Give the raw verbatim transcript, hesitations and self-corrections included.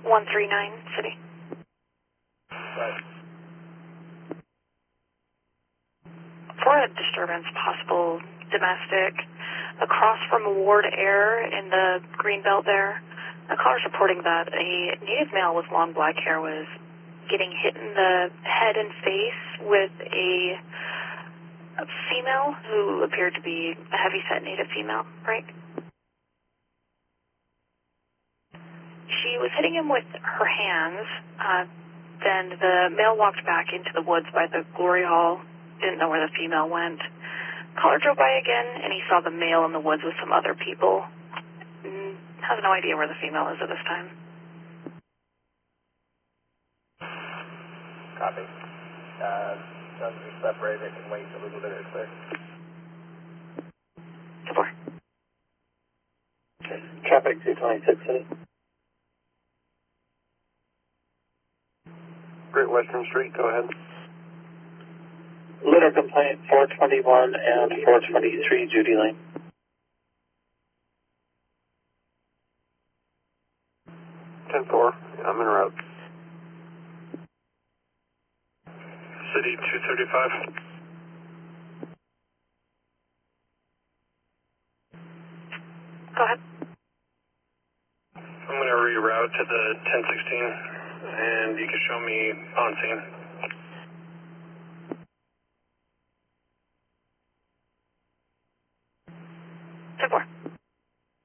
one three nine, City. Right. For a disturbance, possible domestic, across from Ward Air in the green belt there, a caller's reporting that a native male with long black hair was getting hit in the head and face with a, a female who appeared to be a heavy-set native female, right? She was hitting him with her hands. Uh, then the male walked back into the woods by the Glory Hall. Didn't know where the female went. Caller drove by again, and he saw the male in the woods with some other people. Mm, has no idea where the female is at this time. Copy. Uh, guns are separated and wait till we get it clear. Four. Traffic two twenty-six, City. Great Western Street, go ahead. Litter complaint four twenty-one and four twenty-three, Judy Lane. ten four, I'm en route. City two thirty-five. Go ahead. I'm going to reroute to the ten sixteen, and you can show me on scene.